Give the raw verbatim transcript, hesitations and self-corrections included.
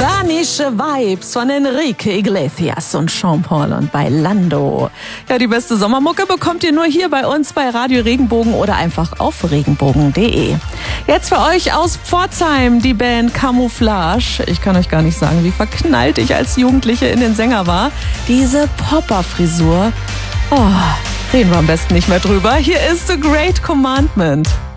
Spanische Vibes von Enrique Iglesias und Sean Paul und Bailando. Ja, die beste Sommermucke bekommt ihr nur hier bei uns bei Radio Regenbogen oder einfach auf regenbogen punkt de. Jetzt für euch aus Pforzheim die Band Camouflage. Ich kann euch gar nicht sagen, wie verknallt ich als Jugendliche in den Sänger war. Diese Popper-Frisur. Oh, reden wir am besten nicht mehr drüber. Hier ist The Great Commandment.